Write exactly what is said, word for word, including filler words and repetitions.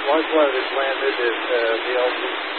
once one of us landed at uh, the L